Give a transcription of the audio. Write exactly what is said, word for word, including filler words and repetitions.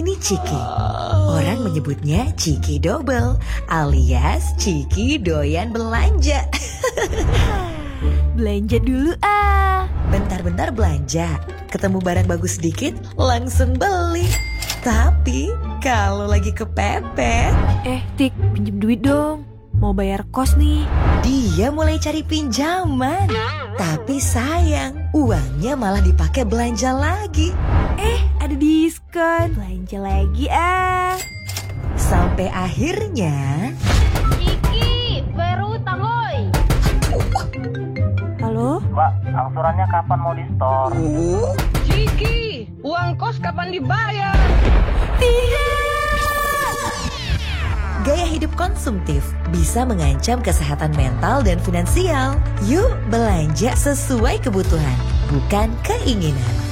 Ini Ciki. Orang menyebutnya Ciki Double alias Ciki doyan belanja. Belanja dulu ah. Bentar-bentar belanja, ketemu barang bagus sedikit langsung beli. Tapi kalau lagi kepepet, Eh Tik, pinjem duit dong. Mau bayar kos nih. dia mulai cari pinjaman. Tapi sayang, uangnya malah dipakai belanja lagi. Eh, ada diskon. Belanja lagi ah. Sampai akhirnya Ciki, baru utang hoi. Halo? Mbak, angsurannya kapan mau di-store? Ciki, uang kos kapan dibayar? gaya hidup konsumtif bisa mengancam kesehatan mental dan finansial. Yuk belanja sesuai kebutuhan, bukan keinginan.